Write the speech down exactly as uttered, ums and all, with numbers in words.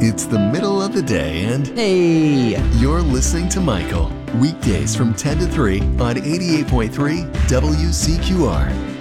It's the middle of the day and Hey! you're listening to Michael. Weekdays from ten to three on eighty-eight point three W C Q R.